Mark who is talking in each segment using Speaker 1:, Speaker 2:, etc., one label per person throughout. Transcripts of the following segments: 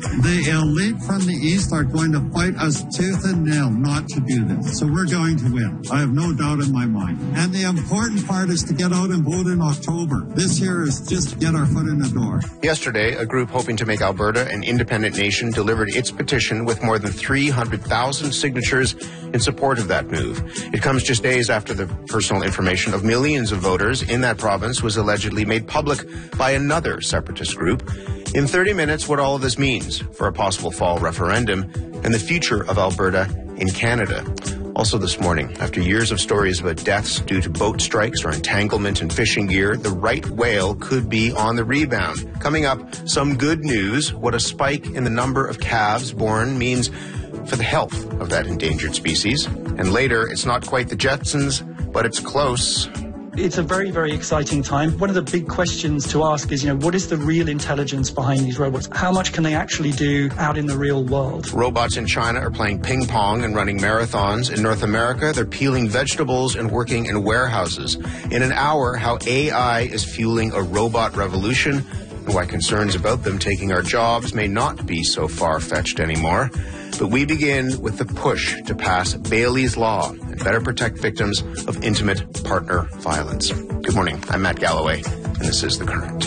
Speaker 1: The elite from the East are going to fight us tooth and nail not to do this. So we're going to win. I have no doubt in my mind. And the important part is to get out and vote in October. This year is just to get our foot in the door.
Speaker 2: Yesterday, a group hoping to make Alberta an independent nation delivered its petition with more than 300,000 signatures in support of that move. It comes just days after the personal information of millions of voters in that province was allegedly made public by another separatist group. In 30 minutes, what all of this means for a possible fall referendum and the future of Alberta in Canada. Also this morning, after years of stories about deaths due to boat strikes or entanglement in fishing gear, the right whale could be on the rebound. Coming up, some good news, what a spike in the number of calves born means for the health of that endangered species. And later, it's not quite the Jetsons, but it's close.
Speaker 3: It's a very, very exciting time. One of the big questions to ask is, what is the real intelligence behind these robots? How much can they actually do out in the real world?
Speaker 2: Robots in China are playing ping pong and running marathons. In North America, they're peeling vegetables and working in warehouses. In an hour, how AI is fueling a robot revolution and why concerns about them taking our jobs may not be so far-fetched anymore. But we begin with the push to pass Bailey's Law and better protect victims of intimate partner violence. Good morning. I'm Matt Galloway, and this is The Current.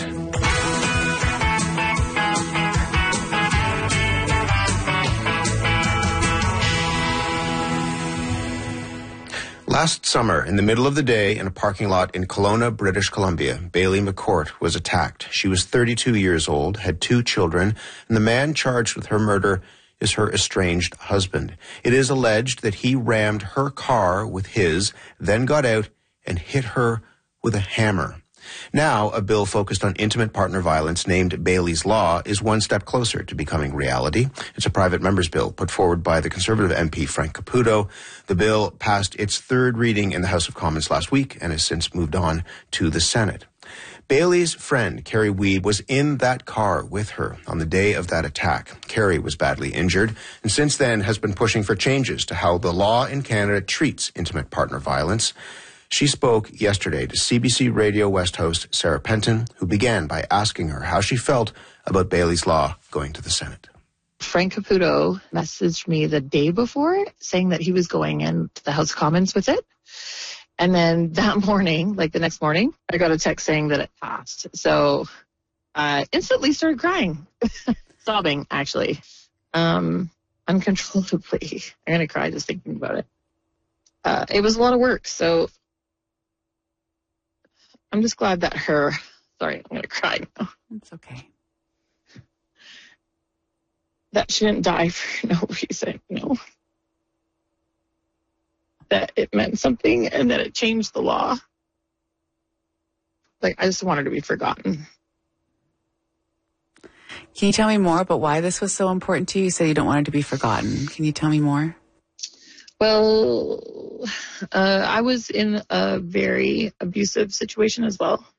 Speaker 2: Last summer, in the middle of the day in a parking lot in Kelowna, British Columbia, Bailey McCourt was attacked. She was 32 years old, had 2 children, and the man charged with her murder is her estranged husband. It is alleged that he rammed her car with his, then got out and hit her with a hammer. Now, a bill focused on intimate partner violence named Bailey's Law is one step closer to becoming reality. It's a private member's bill put forward by the Conservative MP Frank Caputo. The bill passed its 3rd reading in the House of Commons last week and has since moved on to the Senate. Bailey's friend, Carrie Weeb, was in that car with her on the day of that attack. Carrie was badly injured and since then has been pushing for changes to how the law in Canada treats intimate partner violence. She spoke yesterday to CBC Radio West host Sarah Penton, who began by asking her how she felt about Bailey's Law going to the Senate.
Speaker 4: Frank Caputo messaged me the day before saying that he was going into the House of Commons with it. And then that morning, the next morning, I got a text saying that it passed. So I instantly started crying, sobbing, actually, uncontrollably. I'm going to cry just thinking about it. It was a lot of work, so I'm just glad that sorry, I'm going to cry now.
Speaker 5: It's okay.
Speaker 4: That she didn't die for no reason, That it meant something and that it changed the law. I just want her to be forgotten.
Speaker 5: Can you tell me more about why this was so important to you? You said you don't want her to be forgotten. Can you tell me more?
Speaker 4: Well, I was in a very abusive situation as well.